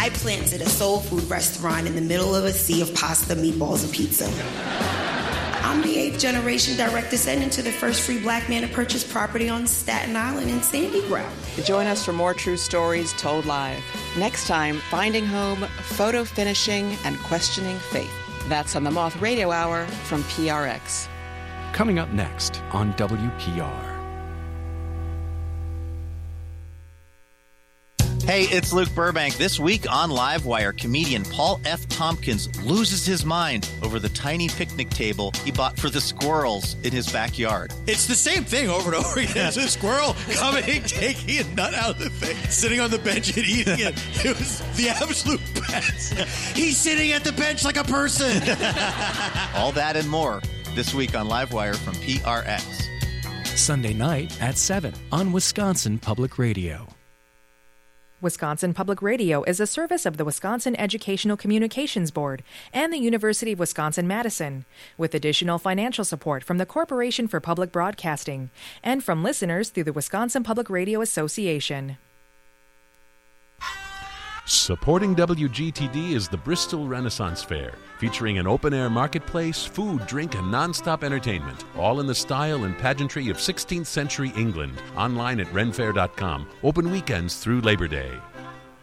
I planted a soul food restaurant in the middle of a sea of pasta, meatballs, and pizza. I'm the 8th generation direct descendant to the first free black man to purchase property on Staten Island and Sandy Ground. Join us for more true stories told live. Next time, finding home, photo finishing, and questioning faith. That's on the Moth Radio Hour from PRX. Coming up next on WPR. Hey, it's Luke Burbank. This week on Livewire, comedian Paul F. Tompkins loses his mind over the tiny picnic table he bought for the squirrels in his backyard. It's the same thing over and over again. It's a squirrel coming, taking a nut out of the thing, sitting on the bench and eating it. It was the absolute best. He's sitting at the bench like a person. All that and more this week on Livewire from PRX. Sunday night at 7 on Wisconsin Public Radio. Wisconsin Public Radio is a service of the Wisconsin Educational Communications Board and the University of Wisconsin-Madison, with additional financial support from the Corporation for Public Broadcasting and from listeners through the Wisconsin Public Radio Association. Supporting WGTD is the Bristol Renaissance Fair, featuring an open-air marketplace, food, drink, and non-stop entertainment, all in the style and pageantry of 16th century England. Online at renfair.com. Open weekends through Labor Day.